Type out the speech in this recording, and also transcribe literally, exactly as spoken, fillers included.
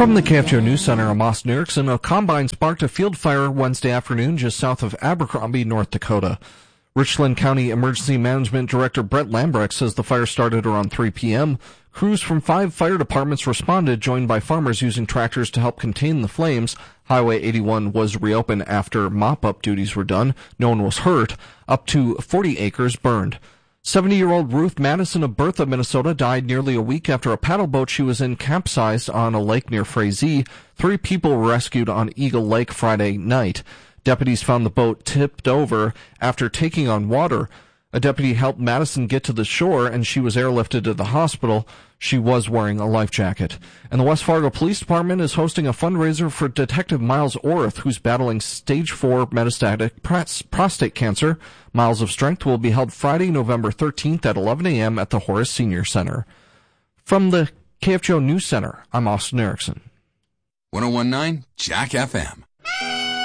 From the K F G O News Center, I'm Austin Erickson. A combine sparked a field fire Wednesday afternoon just south of Abercrombie, North Dakota. Richland County Emergency Management Director Brett Lambrecht says the fire started around three p.m. Crews from five fire departments responded, joined by farmers using tractors to help contain the flames. Highway eighty-one was reopened after mop-up duties were done. No one was hurt. Up to forty acres burned. seventy-year-old Ruth Madison of Bertha, Minnesota, died nearly a week after a paddle boat she was in capsized on a lake near Frazee. Three people were rescued on Eagle Lake Friday night. Deputies found the boat tipped over after taking on water. A deputy helped Madison get to the shore, and she was airlifted to the hospital. She was wearing a life jacket. And the West Fargo Police Department is hosting a fundraiser for Detective Miles Orth, who's battling stage four metastatic prostate cancer. Miles of Strength will be held Friday, November thirteenth at eleven a.m. at the Horace Senior Center. From the K F G O News Center, I'm Austin Erickson. one oh one point nine Jack F M.